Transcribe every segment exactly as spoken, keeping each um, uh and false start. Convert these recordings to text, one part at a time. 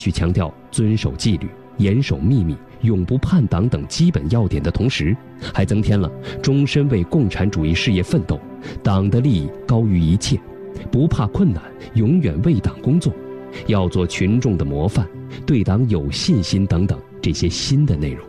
去强调遵守纪律、严守秘密、永不叛党等基本要点的同时，还增添了终身为共产主义事业奋斗，党的利益高于一切，不怕困难，永远为党工作，要做群众的模范，对党有信心等等这些新的内容。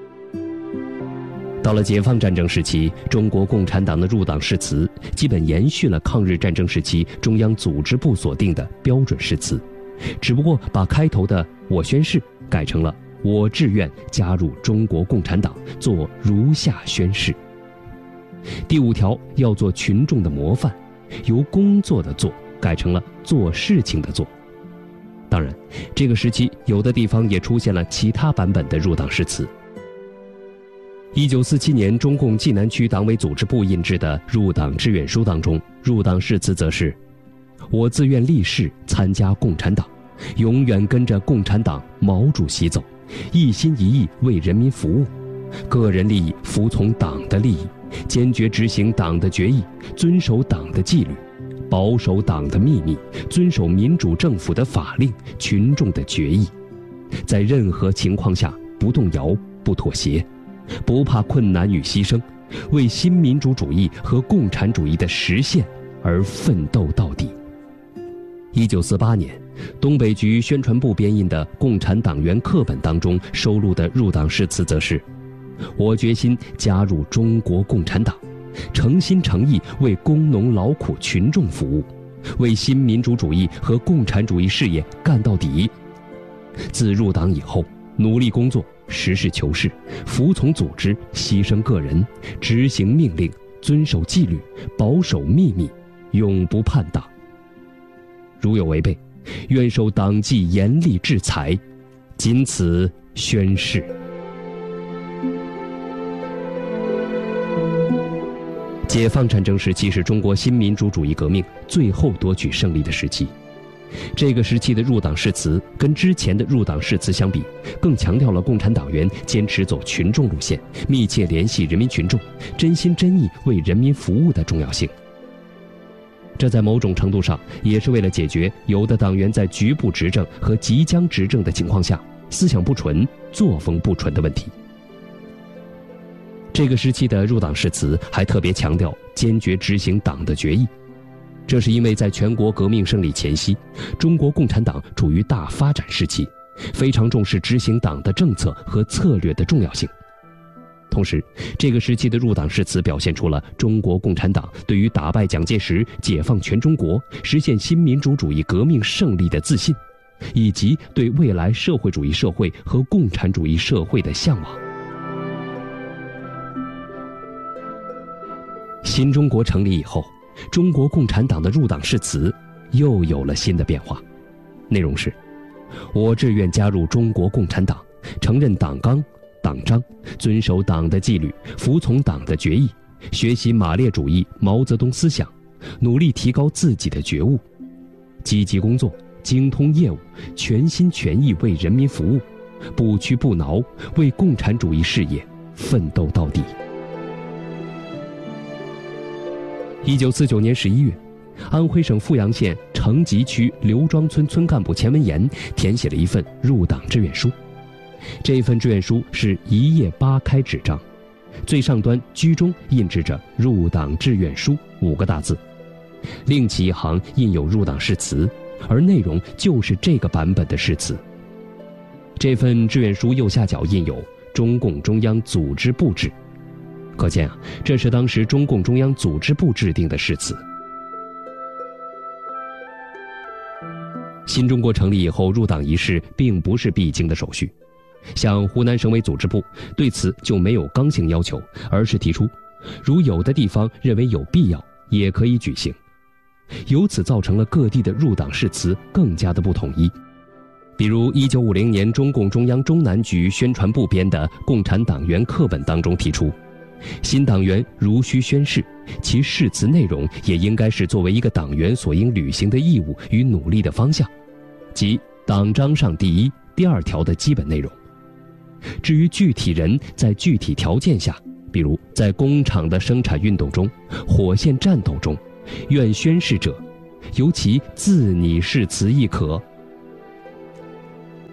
到了解放战争时期，中国共产党的入党誓词基本延续了抗日战争时期中央组织部所定的标准誓词，只不过把开头的“我宣誓”改成了“我志愿加入中国共产党，做如下宣誓”。第五条要做群众的模范，由工作的做改成了做事情的做。当然，这个时期有的地方也出现了其他版本的入党誓词。一九四七年中共济南区党委组织部印制的入党志愿书当中，入党誓词则是：我自愿立誓参加共产党，永远跟着共产党毛主席走，一心一意为人民服务，个人利益服从党的利益，坚决执行党的决议，遵守党的纪律，保守党的秘密，遵守民主政府的法令、群众的决议，在任何情况下不动摇、不妥协，不怕困难与牺牲，为新民主主义和共产主义的实现而奋斗到底。一九四八年，东北局宣传部编印的《共产党员课本》当中收录的入党誓词则是：我决心加入中国共产党，诚心诚意为工农劳苦群众服务，为新民主主义和共产主义事业干到底。自入党以后，努力工作，实事求是，服从组织，牺牲个人，执行命令，遵守纪律，保守秘密，永不叛党。如有违背，愿受党纪严厉制裁。仅此宣誓。解放战争时期是中国新民主主义革命最后夺取胜利的时期。这个时期的入党誓词跟之前的入党誓词相比，更强调了共产党员坚持走群众路线，密切联系人民群众，真心真意为人民服务的重要性。这在某种程度上也是为了解决有的党员在局部执政和即将执政的情况下，思想不纯、作风不纯的问题。这个时期的入党誓词还特别强调坚决执行党的决议，这是因为在全国革命胜利前夕，中国共产党处于大发展时期，非常重视执行党的政策和策略的重要性。同时，这个时期的入党誓词表现出了中国共产党对于打败蒋介石、解放全中国、实现新民主主义革命胜利的自信，以及对未来社会主义社会和共产主义社会的向往。新中国成立以后，中国共产党的入党誓词又有了新的变化，内容是：我志愿加入中国共产党，承认党纲、党章，遵守党的纪律，服从党的决议，学习马列主义、毛泽东思想，努力提高自己的觉悟，积极工作，精通业务，全心全意为人民服务，不屈不挠，为共产主义事业奋斗到底。一九四九年十一月，安徽省阜阳县城集区刘庄村村干部钱文岩填写了一份入党志愿书。这份志愿书是一页八开纸张，最上端居中印制着“入党志愿书”五个大字，另起一行印有入党誓词，而内容就是这个版本的誓词。这份志愿书右下角印有中共中央组织部制，可见啊，这是当时中共中央组织部制定的誓词。新中国成立以后，入党仪式并不是必经的手续，像湖南省委组织部对此就没有刚性要求，而是提出，如有的地方认为有必要，也可以举行。由此造成了各地的入党誓词更加的不统一。比如一九五零年中共中央中南局宣传部编的《共产党员课本》当中提出，新党员如需宣誓，其誓词内容也应该是作为一个党员所应履行的义务与努力的方向，即党章上第一、第二条的基本内容。至于具体人在具体条件下，比如在工厂的生产运动中、火线战斗中，愿宣誓者，由其自拟誓词亦可。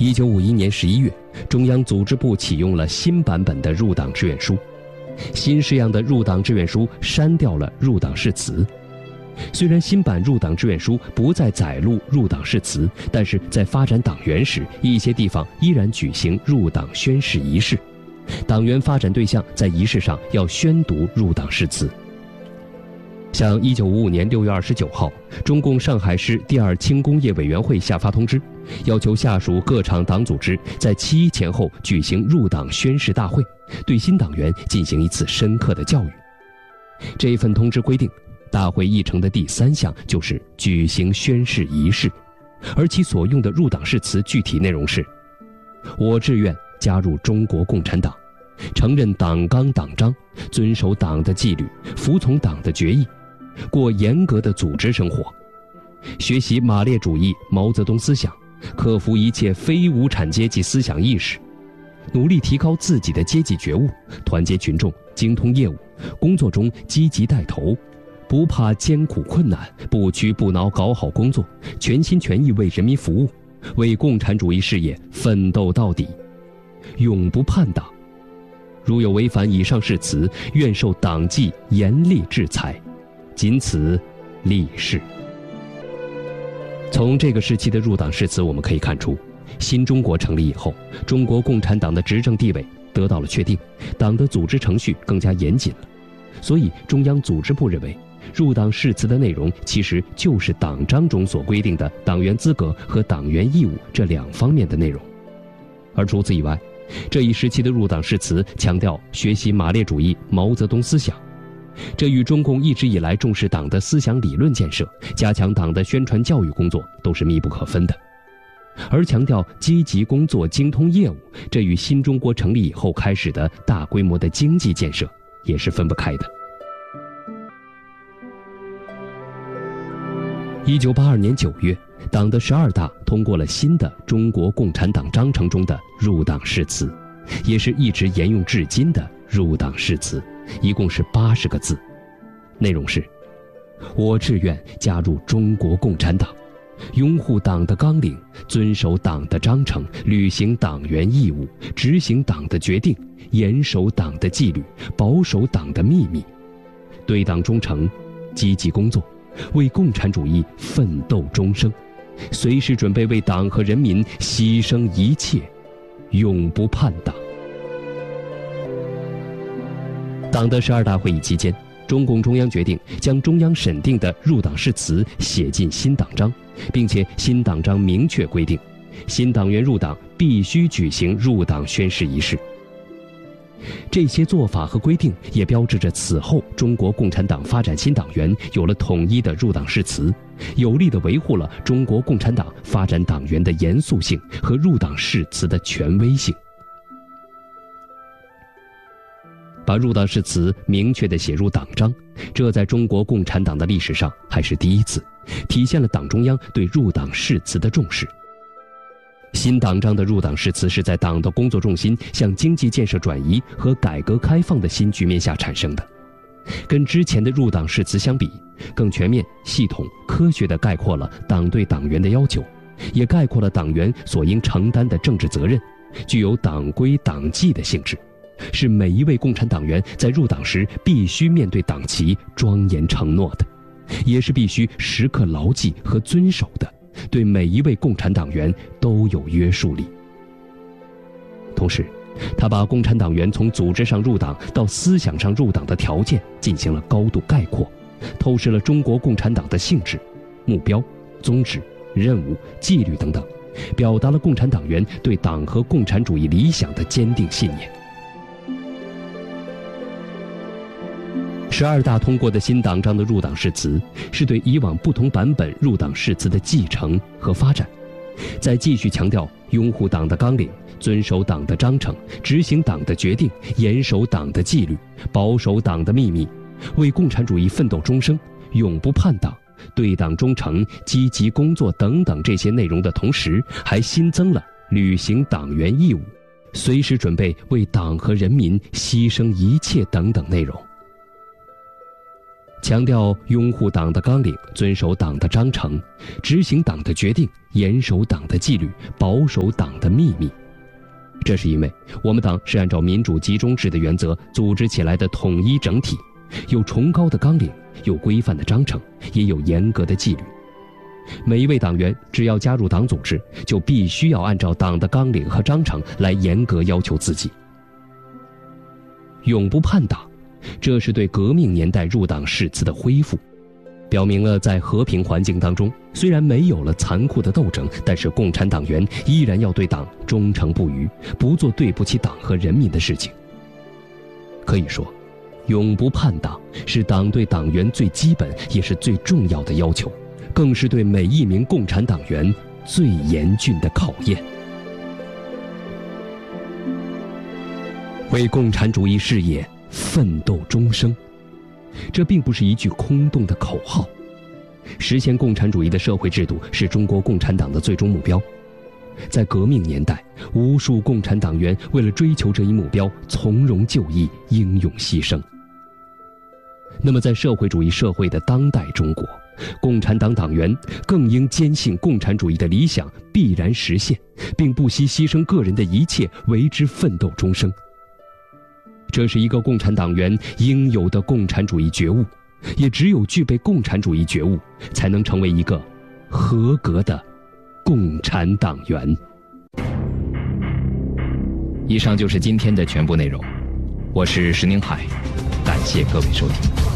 一九五一年十一月，中央组织部启用了新版本的入党志愿书。新式样的入党志愿书删掉了入党誓词。虽然新版入党志愿书不再载录入党誓词，但是在发展党员时，一些地方依然举行入党宣誓仪式。党员发展对象在仪式上要宣读入党誓词。像一九五五年六月二十九号，中共上海市第二轻工业委员会下发通知，要求下属各厂党组织在七一前后举行入党宣誓大会，对新党员进行一次深刻的教育。这一份通知规定，大会议程的第三项就是举行宣誓仪式，而其所用的入党誓词具体内容是：我志愿加入中国共产党，承认党纲党章，遵守党的纪律，服从党的决议，过严格的组织生活，学习马列主义毛泽东思想，克服一切非无产阶级思想意识，努力提高自己的阶级觉悟，团结群众，精通业务，工作中积极带头，不怕艰苦困难，不屈不挠搞好工作，全心全意为人民服务，为共产主义事业奋斗到底，永不叛党。如有违反以上誓词，愿受党纪严厉制裁。仅此立誓。从这个时期的入党誓词我们可以看出，新中国成立以后，中国共产党的执政地位得到了确定，党的组织程序更加严谨了。所以中央组织部认为，入党誓词的内容其实就是党章中所规定的党员资格和党员义务这两方面的内容。而除此以外，这一时期的入党誓词强调学习马列主义毛泽东思想，这与中共一直以来重视党的思想理论建设，加强党的宣传教育工作都是密不可分的。而强调积极工作、精通业务，这与新中国成立以后开始的大规模的经济建设也是分不开的。一九八二年九月，党的十二大通过了新的中国共产党章程中的入党誓词，也是一直沿用至今的入党誓词，一共是八十个字，内容是：我志愿加入中国共产党，拥护党的纲领，遵守党的章程，履行党员义务，执行党的决定，严守党的纪律，保守党的秘密，对党忠诚，积极工作，为共产主义奋斗终生，随时准备为党和人民牺牲一切，永不叛党。党的十二大会议期间，中共中央决定将中央审定的入党誓词写进新党章，并且新党章明确规定，新党员入党必须举行入党宣誓仪式。这些做法和规定也标志着此后中国共产党发展新党员有了统一的入党誓词，有力地维护了中国共产党发展党员的严肃性和入党誓词的权威性。把入党誓词明确地写入党章，这在中国共产党的历史上还是第一次，体现了党中央对入党誓词的重视。新党章的入党誓词是在党的工作重心向经济建设转移和改革开放的新局面下产生的，跟之前的入党誓词相比，更全面、系统、科学地概括了党对党员的要求，也概括了党员所应承担的政治责任，具有党规党纪的性质，是每一位共产党员在入党时必须面对党旗庄严承诺的，也是必须时刻牢记和遵守的，对每一位共产党员都有约束力。同时，他把共产党员从组织上入党到思想上入党的条件进行了高度概括，透视了中国共产党的性质、目标、宗旨、任务、纪律等等，表达了共产党员对党和共产主义理想的坚定信念。十二大通过的新党章的入党誓词，是对以往不同版本入党誓词的继承和发展，在继续强调拥护党的纲领，遵守党的章程，执行党的决定，严守党的纪律，保守党的秘密，为共产主义奋斗终生，永不叛党，对党忠诚，积极工作等等这些内容的同时，还新增了履行党员义务，随时准备为党和人民牺牲一切等等内容。 强调拥护党的纲领，遵守党的章程，执行党的决定，严守党的纪律，保守党的秘密。这是因为我们党是按照民主集中制的原则组织起来的统一整体，有崇高的纲领，有规范的章程，也有严格的纪律。每一位党员只要加入党组织，就必须要按照党的纲领和章程来严格要求自己。永不叛党，这是对革命年代入党誓词的恢复，表明了在和平环境当中，虽然没有了残酷的斗争，但是共产党员依然要对党忠诚不渝，不做对不起党和人民的事情。可以说，永不叛党是党对党员最基本也是最重要的要求，更是对每一名共产党员最严峻的考验。为共产主义事业奋斗终生，这并不是一句空洞的口号。实现共产主义的社会制度是中国共产党的最终目标。在革命年代，无数共产党员为了追求这一目标，从容就义，英勇牺牲。那么在社会主义社会的当代中国，共产党党员更应坚信共产主义的理想必然实现，并不惜牺牲个人的一切为之奋斗终生。这是一个共产党员应有的共产主义觉悟，也只有具备共产主义觉悟，才能成为一个合格的共产党员。以上就是今天的全部内容，我是石宁海，感谢各位收听。